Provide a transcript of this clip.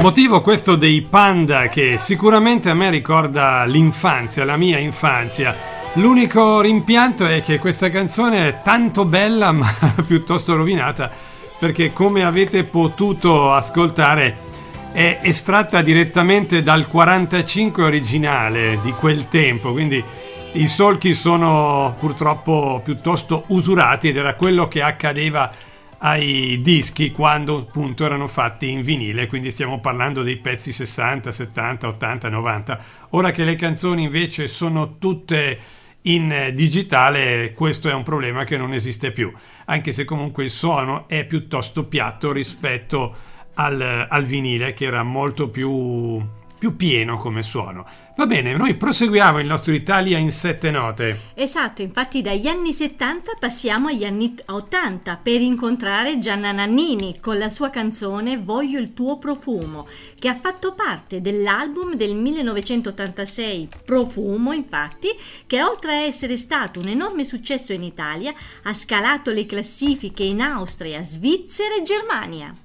Motivo questo dei Panda che sicuramente a me ricorda l'infanzia, la mia infanzia. L'unico rimpianto è che questa canzone è tanto bella ma piuttosto rovinata, perché come avete potuto ascoltare è estratta direttamente dal 45 originale di quel tempo, quindi i solchi sono purtroppo piuttosto usurati ed era quello che accadeva ai dischi quando appunto erano fatti in vinile, quindi stiamo parlando dei pezzi 60, 70, 80, 90. Ora che le canzoni invece sono tutte in digitale, questo è un problema che non esiste più, anche se comunque il suono è piuttosto piatto rispetto al vinile, che era molto più pieno come suono. Va bene, noi proseguiamo il nostro Italia in 7 note. Esatto, infatti dagli anni 70 passiamo agli anni 80 per incontrare Gianna Nannini con la sua canzone Voglio il tuo profumo, che ha fatto parte dell'album del 1986 Profumo, infatti, che oltre a essere stato un enorme successo in Italia, ha scalato le classifiche in Austria, Svizzera e Germania.